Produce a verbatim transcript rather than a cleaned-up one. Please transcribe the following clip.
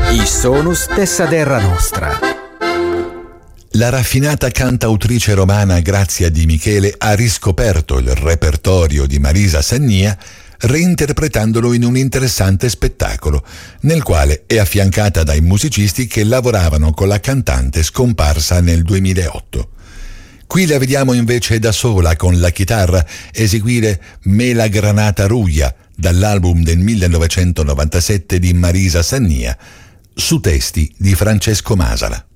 I sonus dessa terra nostra. La raffinata cantautrice romana Grazia Di Michele ha riscoperto il repertorio di Marisa Sannia reinterpretandolo in un interessante spettacolo, nel quale è affiancata dai musicisti che lavoravano con la cantante scomparsa nel duemilaotto. Qui la vediamo invece da sola con la chitarra eseguire Me la granata ruglia dall'album del millenovecentonovantasette di Marisa Sannia, su testi di Francesco Masala.